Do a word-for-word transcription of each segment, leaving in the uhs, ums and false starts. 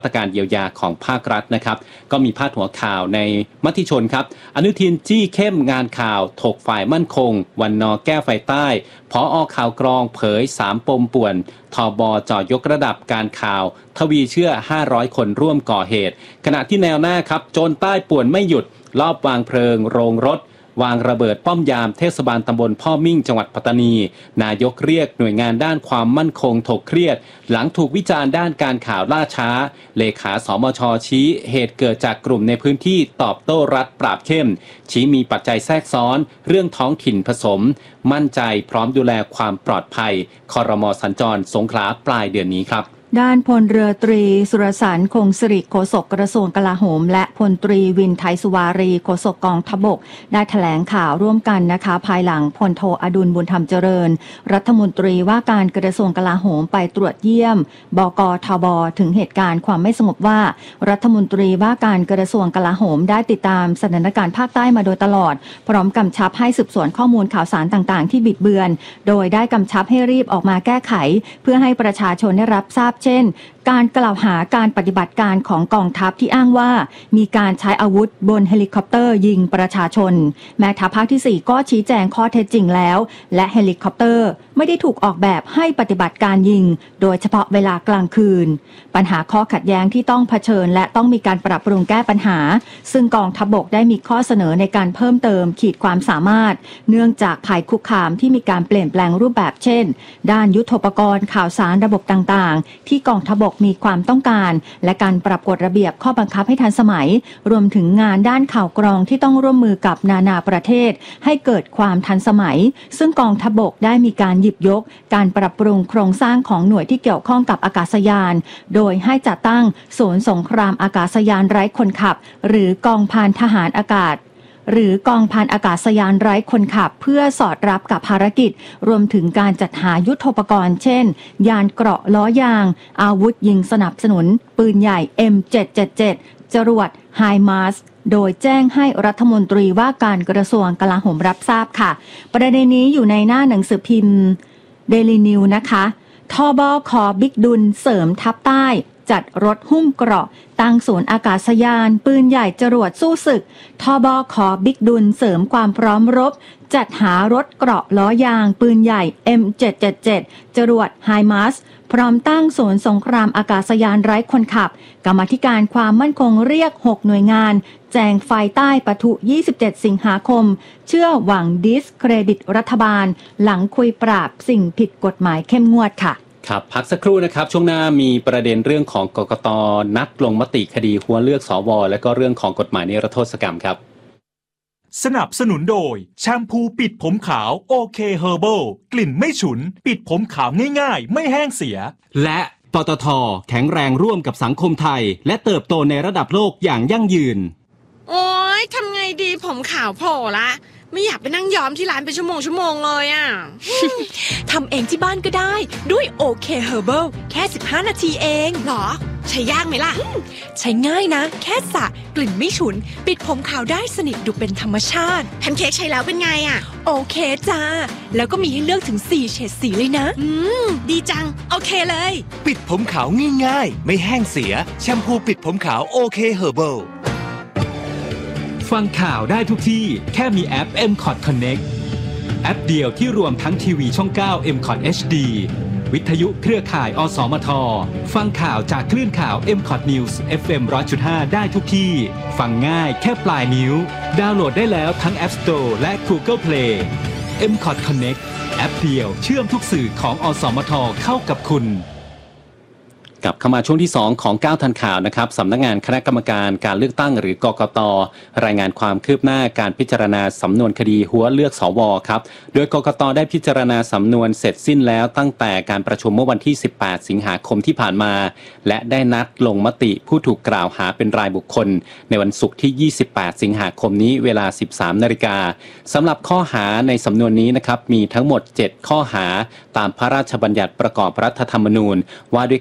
มาตรการเยียวยาของภาครัฐนะครับก็มีพาดหัวข่าวในมติชนครับอนุทินจี้เข้มงานข่าวถกฝ่ายมั่นคงวันนอแก้ไฟใต้ผอ.ข่าวกรองเผยสามปมป่วนทบจ่อยกระดับการข่าวทวีเชื่อห้าร้อยคนร่วมก่อเหตุขณะที่แนวหน้าครับโจรใต้ป่วนไม่หยุดลอบวางเพลิงโรงรถวางระเบิดป้อมยามเทศบาลตำบลพ่อมิ่งจังหวัดปัตตานีนายกเรียกหน่วยงานด้านความมั่นคงถกเครียดหลังถูกวิจารณ์ด้านการข่าวล่าช้าเลขาสมช.ชี้เหตุเกิดจากกลุ่มในพื้นที่ตอบโต้รัฐปราบเข้มชี้มีปัจจัยแทรกซ้อนเรื่องท้องถิ่นผสมมั่นใจพร้อมดูแลความปลอดภัยครม.สัญจรสงขลาปลายเดือนนี้ครับด้านพลเรือตรีสุรสารคงสิริโฆษกกระทรวงกลาโหมและพลตรีวินไทยสุวารีโฆษกกองทัพบกได้แถลงข่าวร่วมกันนะคะภายหลังพลโทอดุลบุญธรรมเจริญรัฐมนตรีว่าการกระทรวงกลาโหมไปตรวจเยี่ยมบกทบถึงเหตุการณ์ความไม่สงบว่ารัฐมนตรีว่าการกระทรวงกลาโหมได้ติดตามสถานการณ์ภาคใต้มาโดยตลอดพร้อมกำชับให้สืบสวนข้อมูลข่าวสารต่างๆที่บิดเบือนโดยได้กำชับให้รีบออกมาแก้ไขเพื่อให้ประชาชนได้รับทราบเช่นการกล่าวหาการปฏิบัติการของกองทัพที่อ้างว่ามีการใช้อาวุธบนเฮลิคอปเตอร์ยิงประชาชนแม่ทัพภาคที่สี่ก็ชี้แจงข้อเท็จจริงแล้วและเฮลิคอปเตอร์ไม่ได้ถูกออกแบบให้ปฏิบัติการยิงโดยเฉพาะเวลากลางคืนปัญหาข้อขัดแย้งที่ต้องเผชิญและต้องมีการปรับปรุงแก้ปัญหาซึ่งกองทัพบกได้มีข้อเสนอในการเพิ่มเติมขีดความสามารถเนื่องจากภัยคุกคามที่มีการเปลี่ยนแปลงรูปแบบเช่นด้านยุทโธปกรณ์ข่าวสารระบบต่างๆที่กองทัพบกมีความต้องการและการปรับกฎระเบียบข้อบังคับให้ทันสมัยรวมถึงงานด้านข่าวกรองที่ต้องร่วมมือกับนานาประเทศให้เกิดความทันสมัยซึ่งกองทัพบกได้มีการหยิบยกการปรับปรุงโครงสร้างของหน่วยที่เกี่ยวข้องกับอากาศยานโดยให้จัดตั้งศูนย์สงครามอากาศยานไร้คนขับหรือกองพันทหารอากาศหรือกองพันอากาศยานไร้คนขับเพื่อสอดรับกับภารกิจรวมถึงการจัดหายุทโธปกรณ์เช่นยานเกราะล้อยางอาวุธยิงสนับสนุนปืนใหญ่ เอ็ม เจ็ดเจ็ดเจ็ด จรวดไฮมาร์สโดยแจ้งให้รัฐมนตรีว่าการกระทรวงกลาโหมรับทราบค่ะประเด็นนี้อยู่ในหน้าหนังสือพิมพ์ Daily News นะคะทบขอบิ๊กดุลเสริมทัพใต้จัดรถหุ้มเกราะตั้งศูนย์อากาศยานปืนใหญ่จรวดสู้ศึกทบขอบิ๊กดุลเสริมความพร้อมรบจัดหารถเกราะล้อยางปืนใหญ่ เอ็ม เจ็ดเจ็ดเจ็ด จรวดไฮมาร์สพร้อมตั้งศูนย์สงครามอากาศยานไร้คนขับกรรมาธิการความมั่นคงเรียกหกหน่วยงานแจงไฟใต้ปะทุยี่สิบเจ็ดสิงหาคมเชื่อหวังดิสเครดิตรัฐบาลหลังคุยปราบสิ่งผิดกฎหมายเข้มงวดค่ะครับพักสักครู่นะครับช่วงหน้ามีประเด็นเรื่องของกกต.นัดลงมติคดีหัวเลือกสวและก็เรื่องของกฎหมายนิรโทษกรรมครับสนับสนุนโดยแชมพูปิดผมขาวโอเคเฮอร์เบิลกลิ่นไม่ฉุนปิดผมขาวง่ายๆไม่แห้งเสียและปตท.แข็งแรงร่วมกับสังคมไทยและเติบโตในระดับโลกอย่างยั่งยืนโอ๊ยทำไงดีผมขาวโผล่ละไม่อยากไปนั่งย้อมที่ร้านเป็นชั่วโมงชั่วโมงเลยอ่ะทำเองที่บ้านก็ได้ด้วยโอเคเฮอร์เบิลแค่สิบห้านาทีเองหรอใช้ยากไหมล่ะใช้ง่ายนะแค่สระกลิ่นไม่ฉุนปิดผมขาวได้สนิทดูเป็นธรรมชาติแพนเค้กใช้แล้วเป็นไงอ่ะโอเคจ้าแล้วก็มีให้เลือกถึงสี่เฉดสีเลยนะอืมดีจังโอเคเลยปิดผมขาวง่ายๆไม่แห้งเสียแชมพูปิดผมขาวโอเคเฮอร์เบิลฟังข่าวได้ทุกที่แค่มีแอป เอ็ม คอท Connect แอปเดียวที่รวมทั้งทีวีช่องเก้า เอ็ม คอท เอช ดี วิทยุเครือข่ายอสมทฟังข่าวจากคลื่นข่าว เอ็ม คอท News เอฟ เอ็ม หนึ่งร้อยจุดห้า ได้ทุกที่ฟังง่ายแค่ปลายนิ้วดาวน์โหลดได้แล้วทั้ง App Store และ Google Play เอ็ม คอท Connect แอปเดียวเชื่อมทุกสื่อของอสมทเข้ากับคุณกลับเข้ามาช่วงที่สองของเก้าทันข่าวนะครับสำนักงานคณะกรรมการการเลือกตั้งหรือกกต.รายงานความคืบหน้าการพิจารณาสำนวนคดีหัวเลือกสวครับโดยกกต.ได้พิจารณาสำนวนเสร็จสิ้นแล้วตั้งแต่การประชุมเมื่อวันที่สิบแปดสิงหาคมที่ผ่านมาและได้นัดลงมติผู้ถูกกล่าวหาเป็นรายบุคคลในวันศุกร์ที่ยี่สิบแปดสิงหาคมนี้เวลา สิบสามนาฬิกาสำหรับข้อหาในสำนวนนี้นะครับมีทั้งหมดเจ็ดข้อหาตามพระราชบัญญัติประกอบรัฐธรรมนูญว่าด้วยการได้มา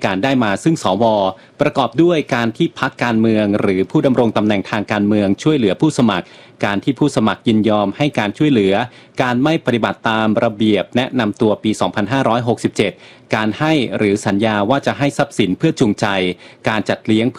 ซึ่งสวประกอบด้วยการที่พรรคการเมืองหรือผู้ดำรงตำแหน่งทางการเมืองช่วยเหลือผู้สมัครการที่ผู้สมัครยินยอมให้การช่วยเหลือการไม่ปฏิบัติตามระเบียบแนะนำตัวปี สองพันห้าร้อยหกสิบเจ็ด การให้หรือสัญญาว่าจะให้ทรัพย์สินเพื่อจูงใจการจัดเลี้ยง